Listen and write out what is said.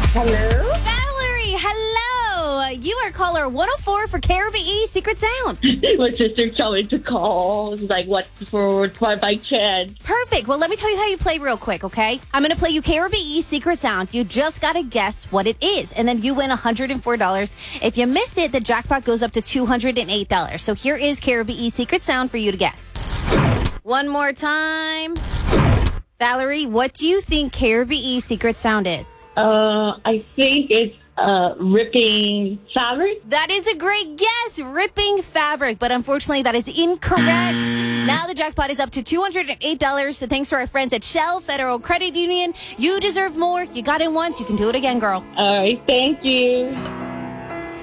Hello? Valerie, hello. You are caller 104 for KRBE Secret Sound. My sister told me to call. It's like, what, for by chance? Perfect. Well, let me tell you how you play real quick, okay? I'm going to play you KRBE Secret Sound. You just got to guess what it is, and then you win $104. If you miss it, the jackpot goes up to $208. So here is KRBE Secret Sound for you to guess. One more time. Valerie, what do you think KRBE Secret Sound is? I think it's ripping fabric. That is a great guess, ripping fabric, but unfortunately that is incorrect. Now the jackpot is up to $208, so thanks to our friends at Shell Federal Credit Union. You deserve more. You got it once. You can do it again, girl. All right, thank you.